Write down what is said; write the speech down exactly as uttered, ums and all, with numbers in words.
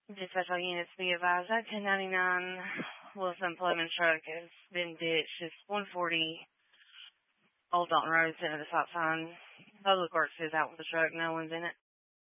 Dispatch all units be advised that ten ninety-nine Wilson Employment truck has been ditched. It's one forty Old Dalton Road, center of the stop sign. Public Works is out with the truck. No one's in it.